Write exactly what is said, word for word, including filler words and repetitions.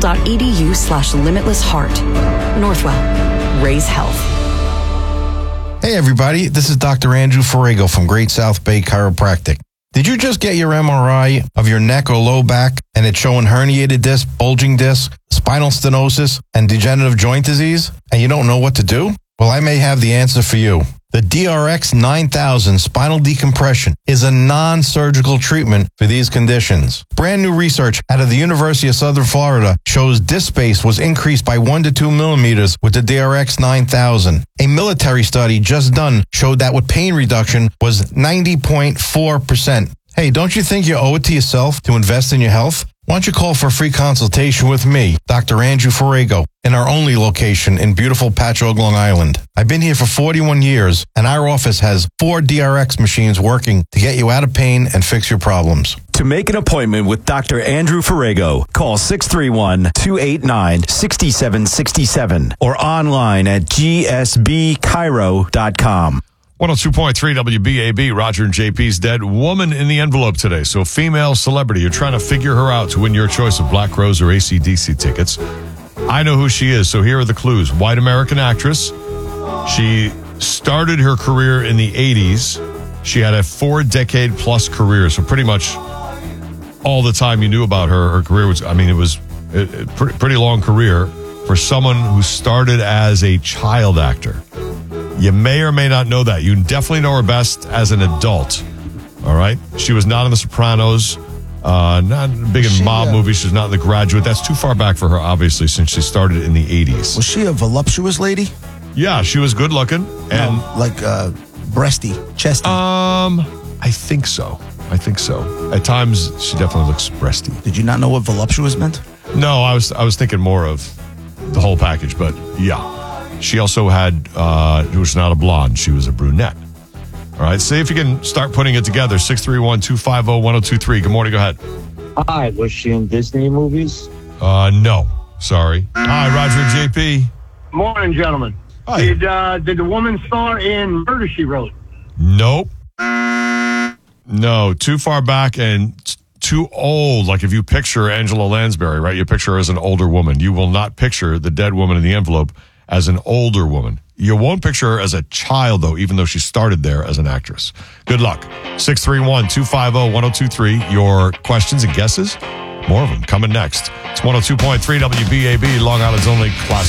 northwell.edu slash limitless heart. Northwell. Raise health. Hey everybody, this is Doctor Andrew Ferrago from Great South Bay Chiropractic. Did you just get your M R I of your neck or low back and it's showing herniated disc, bulging disc, spinal stenosis, and degenerative joint disease, and you don't know what to do? Well, I may have the answer for you. The D R X nine thousand spinal decompression is a non-surgical treatment for these conditions. Brand new research out of the University of Southern Florida shows disc space was increased by one to two millimeters with the D R X nine thousand. A military study just done showed that with pain reduction was ninety point four percent. Hey, don't you think you owe it to yourself to invest in your health? Why don't you call for a free consultation with me, Doctor Andrew Ferrago, in our only location in beautiful Patchogue, Long Island. I've been here for forty-one years, and our office has four D R X machines working to get you out of pain and fix your problems. To make an appointment with Doctor Andrew Ferrago, call six three one, two eight nine, six seven six seven or online at g s b chiro dot com. one oh two point three W B A B, Roger and J P's dead woman in the envelope today. So female celebrity, you're trying to figure her out to win your choice of Black Rose or A C D C tickets. I know who she is, so here are the clues. White American actress. She started her career in the eighties. She had a four-decade plus career, so pretty much all the time you knew about her, her career was, I mean, it was a, a pretty, pretty long career for someone who started as a child actor. You may or may not know that. You definitely know her best as an adult. All right? She was not in The Sopranos, uh, not big in she, mob uh, movies. She's not in The Graduate. That's too far back for her, obviously, since she started in the eighties. Was she a voluptuous lady? Yeah, she was good looking. And no, like uh, breasty, chesty. Um, I think so. I think so. At times, she definitely looks breasty. Did you not know what voluptuous meant? No, I was I was thinking more of the whole package, but yeah. She also had, uh, she was not a blonde. She was a brunette. All right. See if you can start putting it together. six three one, two five zero, one zero two three. Good morning. Go ahead. Hi. Was she in Disney movies? Uh, no. Sorry. Hi, Roger J P. Morning, gentlemen. Hi. Did, uh, did the woman star in Murder, She Wrote? Nope. No. Too far back and too old. Like if you picture Angela Lansbury, right? You picture her as an older woman. You will not picture the dead woman in the envelope as an older woman. You won't picture her as a child, though, even though she started there as an actress. Good luck. six three one, two five zero, one zero two three. Your questions and guesses? More of them coming next. It's one oh two point three W B A B, Long Island's only classic.